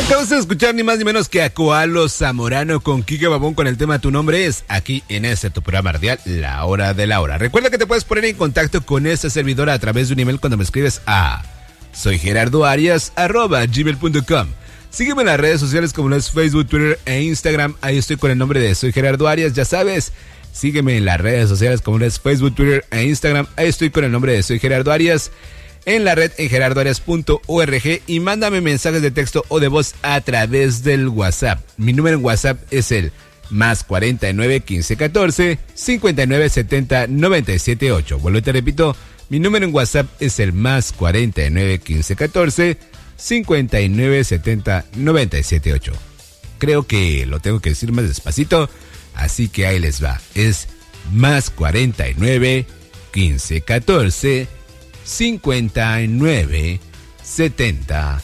Acabas de escuchar ni más ni menos que a Koalo Zamorano con Kike Babón con el tema Tu Nombre Es, aquí en tu programa radial, La Hora de la Hora. Recuerda que te puedes poner en contacto con esta servidora a través de un email cuando me escribes a soygerardoarias@gmail.com. Sígueme en las redes sociales como lo es Facebook, Twitter e Instagram. Ahí estoy con el nombre de Soy Gerardo Arias, ya sabes. Sígueme en las redes sociales como lo es Facebook, Twitter e Instagram. Ahí estoy con el nombre de Soy Gerardo Arias. En la red en gerardoarias.org y mándame mensajes de texto o de voz a través del WhatsApp. Mi número en WhatsApp es el más 49 15 14 59 70 97 8. Vuelvo y te repito, mi número en WhatsApp es el más 49 15 14 59 70 97 8. Creo que lo tengo que decir más despacito, así que ahí les va. Es más 49 15 14 59 70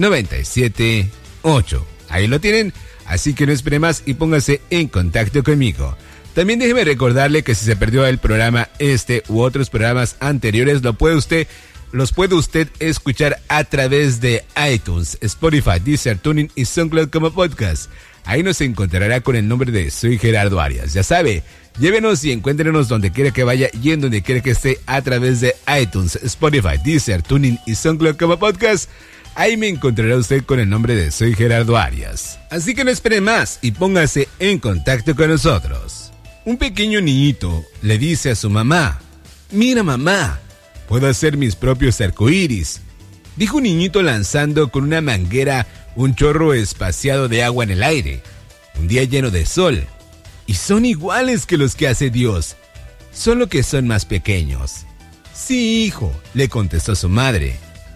97 8. Ahí lo tienen, así que no espere más y póngase en contacto conmigo. También déjeme recordarle que si se perdió el programa u otros programas anteriores, los puede usted escuchar a través de iTunes, Spotify, Deezer, TuneIn y SoundCloud como podcast. Ahí nos encontrará con el nombre de Soy Gerardo Arias. Ya sabe, llévenos y encuéntrenos donde quiera que vaya y en donde quiera que esté a través de iTunes, Spotify, Deezer, TuneIn y SoundCloud como podcast. Ahí me encontrará usted con el nombre de Soy Gerardo Arias. Así que no espere más y póngase en contacto con nosotros. Un pequeño niñito le dice a su mamá: "Mira, mamá, puedo hacer mis propios arcoíris", dijo un niñito lanzando con una manguera un chorro espaciado de agua en el aire. Un día lleno de sol. Y son iguales que los que hace Dios, solo que son más pequeños. Sí, hijo, le contestó su madre.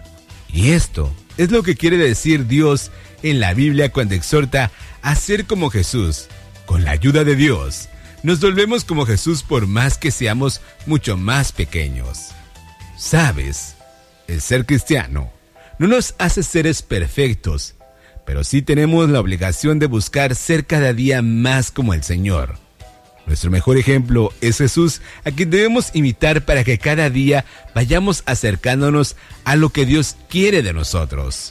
Y esto es lo que quiere decir Dios en la Biblia cuando exhorta a ser como Jesús. Con la ayuda de Dios, nos volvemos como Jesús por más que seamos mucho más pequeños. ¿Sabes? El ser cristiano no nos hace seres perfectos, pero sí tenemos la obligación de buscar ser cada día más como el Señor. Nuestro mejor ejemplo es Jesús, a quien debemos imitar para que cada día vayamos acercándonos a lo que Dios quiere de nosotros.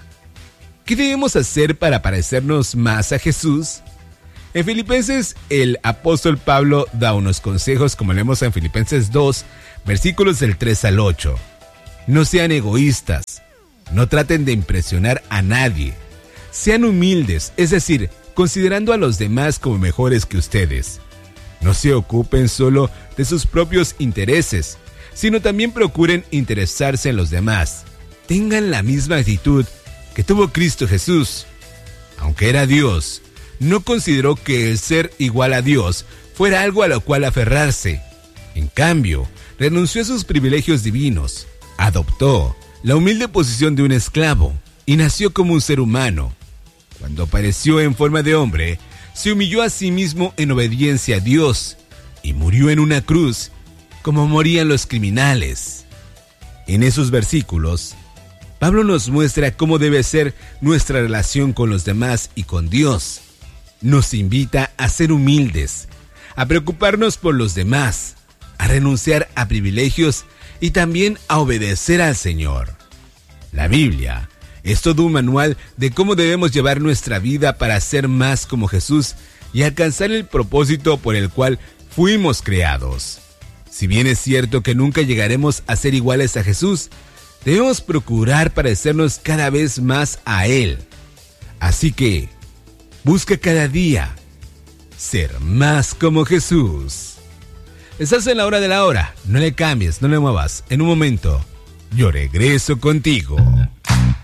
¿Qué debemos hacer para parecernos más a Jesús? En Filipenses, el apóstol Pablo da unos consejos, como leemos en Filipenses 2, versículos del 3 al 8. No sean egoístas, no traten de impresionar a nadie. Sean humildes, es decir, considerando a los demás como mejores que ustedes. No se ocupen solo de sus propios intereses, sino también procuren interesarse en los demás. Tengan la misma actitud que tuvo Cristo Jesús. Aunque era Dios, no consideró que el ser igual a Dios fuera algo a lo cual aferrarse. En cambio, renunció a sus privilegios divinos, adoptó la humilde posición de un esclavo y nació como un ser humano. Cuando apareció en forma de hombre, se humilló a sí mismo en obediencia a Dios y murió en una cruz, como morían los criminales. En esos versículos, Pablo nos muestra cómo debe ser nuestra relación con los demás y con Dios. Nos invita a ser humildes, a preocuparnos por los demás, a renunciar a privilegios y también a obedecer al Señor. La Biblia es todo un manual de cómo debemos llevar nuestra vida para ser más como Jesús y alcanzar el propósito por el cual fuimos creados. Si bien es cierto que nunca llegaremos a ser iguales a Jesús, debemos procurar parecernos cada vez más a Él. Así que, busca cada día ser más como Jesús. Estás en la hora de la hora. No le cambies, no le muevas. En un momento, yo regreso contigo.